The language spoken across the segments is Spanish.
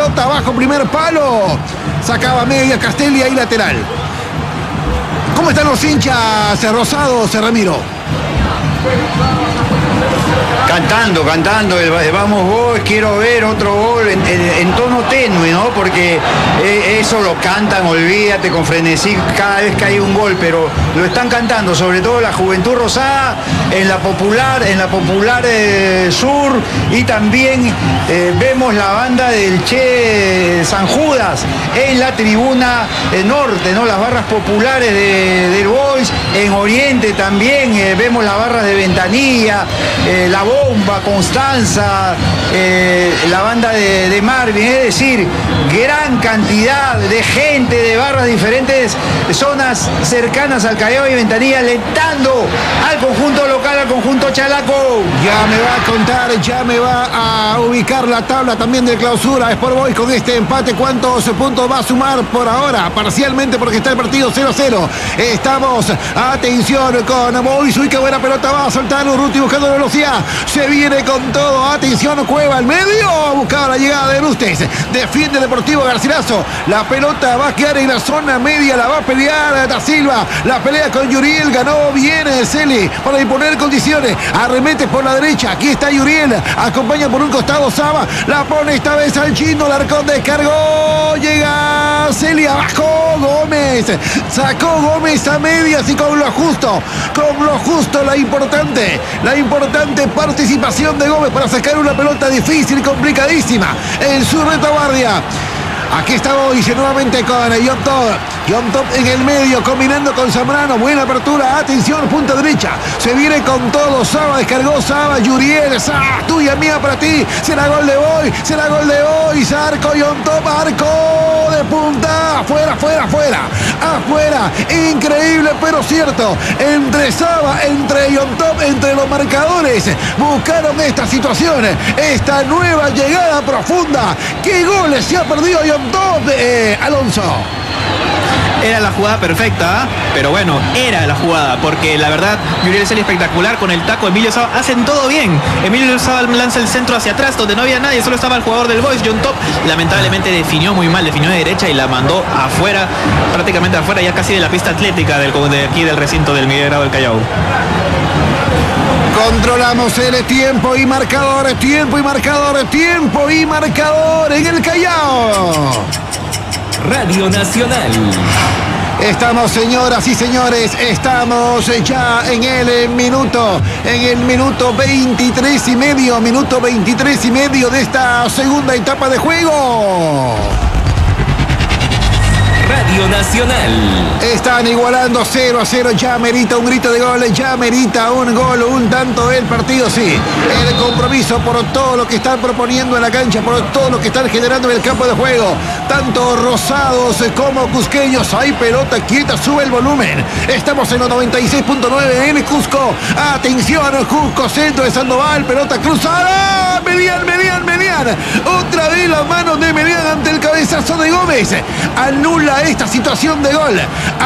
pelota abajo, primer palo. Sacaba media Castelli ahí lateral. ¿Cómo están los hinchas rosados, Ramiro? Cantando, vamos gol, quiero ver otro gol en tono tenue, ¿no? Porque eso lo cantan, olvídate, con frenesí cada vez que hay un gol, pero lo están cantando, sobre todo la juventud rosada, en la popular sur, y también vemos la banda del Che San Judas en la tribuna norte, ¿no? Las barras populares del Boys, en Oriente también vemos las barras de Ventanilla, la Bomba, Constanza, la banda de Marvin, es decir, gran cantidad de gente de barras diferentes, zonas cercanas al Callao y Ventanilla, alentando al conjunto local, al conjunto chalaco. Ya me va a contar, ya me va a ubicar la tabla también de clausura Sport Boys con este empate. ¿Cuántos puntos va a sumar por ahora? Parcialmente, porque está el partido 0-0. Estamos, atención con Boys. Uy, qué buena pelota va a soltar Urruti buscando velocidad. Se viene con todo, atención, Cueva al medio, buscaba la llegada de Lustes, defiende Deportivo Garcilaso, la pelota va a quedar en la zona media, la va a pelear Da Silva, la pelea con Yuriel, ganó bien Celi para imponer condiciones, arremete por la derecha, aquí está Yuriel, acompaña por un costado Saba, la pone esta vez al chino, Larcón descargó, llega Celi abajo, Gómez, sacó Gómez a medias y con lo justo, la importante participación de Gómez para sacar una pelota difícil, complicadísima en su retaguardia. Aquí está Boys nuevamente con John Top en el medio, combinando con Zambrano. Buena apertura, atención, punta derecha. Se viene con todo, Saba descargó, Saba, Yuriel, tuya, mía para ti. Será gol de Boys, arco, John Top, arco de punta. Afuera. Increíble, pero cierto. Entre Saba, entre John Top, entre los marcadores, buscaron esta situación, esta nueva llegada profunda. ¿Qué goles se ha perdido John Top, Alonso? Era la jugada perfecta, pero bueno, era la jugada, porque la verdad, Yuriel Celi espectacular con el taco, Emilio Saba, hacen todo bien. Emilio Saba lanza el centro hacia atrás, donde no había nadie, solo estaba el jugador del Boys, John Top, lamentablemente definió muy mal, definió de derecha y la mandó afuera, prácticamente afuera, ya casi de la pista atlética de aquí del recinto del Miguel Grau del Callao. Controlamos el tiempo y marcador en el Callao. Radio Nacional. Estamos, señoras y señores, estamos ya en el minuto 23 y medio de esta segunda etapa de juego. Radio Nacional. Están igualando 0-0, ya merita un grito de gol, ya merita un gol, un tanto del partido, sí. El compromiso por todo lo que están proponiendo en la cancha, por todo lo que están generando en el campo de juego. Tanto rosados como cusqueños, hay pelota quieta, sube el volumen. Estamos en los 96.9 en Cusco. Atención, Cusco, centro de Sandoval, pelota cruzada. Melián. Otra vez la mano de Melián ante el cabezazo de Gómez. Anula esta situación de gol.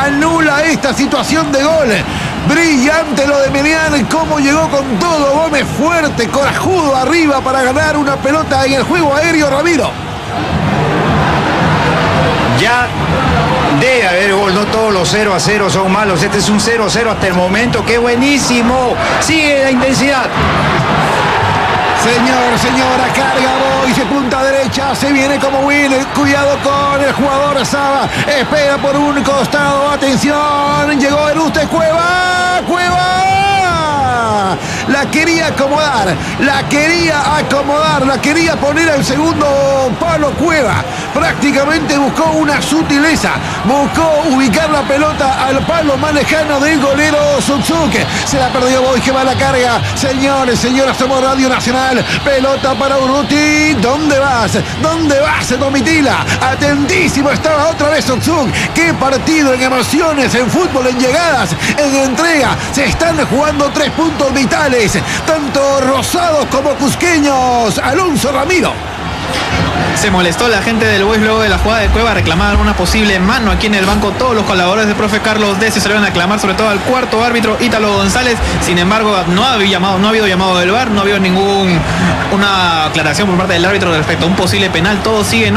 Brillante lo de Melián, cómo llegó con todo Gómez, fuerte, corajudo arriba para ganar una pelota en el juego aéreo, Ramiro. Ya debe haber gol, no todos los 0-0 son malos, este es un 0-0 hasta el momento, ¡qué buenísimo! Sigue la intensidad. Señora, carga Boys, punta derecha, se viene como Will, cuidado con el jugador Saba, espera por un costado, atención, llegó el Uste, Cueva, la quería acomodar, la quería poner al segundo palo Cueva, prácticamente buscó una sutileza, buscó ubicar la pelota al palo más lejano del golero Sutsuke, se la perdió Boys, que va a la carga, señores, somos Radio Nacional, pelota para Urruti, ¿dónde vas, Domitila? Atentísimo estaba otra vez Sutsuke, qué partido en emociones, en fútbol, en llegadas, en entrega, se están jugando 3 puntos vitales, tanto rosados como cusqueños. Alonso, Ramiro. Se molestó la gente del Boys luego de la jugada de Cueva, reclamaron una posible mano aquí en el banco. Todos los colaboradores del profe Carlos Decio salieron a clamar, sobre todo al cuarto árbitro Ítalo González. Sin embargo, no ha habido llamado del VAR, no ha habido una aclaración por parte del árbitro respecto a un posible penal. Todo sigue, ¿no?